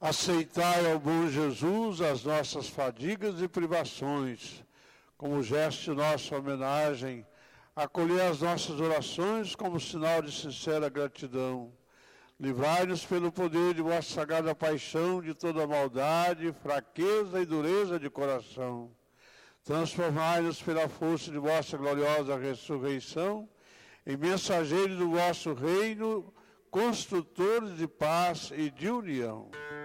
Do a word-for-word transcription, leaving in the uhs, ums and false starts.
Aceitai, ó bom Jesus, as nossas fadigas e privações, como gesto de nossa homenagem, acolher as nossas orações como sinal de sincera gratidão. Livrai-nos pelo poder de vossa sagrada paixão de toda maldade, fraqueza e dureza de coração. Transformai-nos pela força de vossa gloriosa ressurreição em mensageiros do vosso reino, construtores de paz e de união.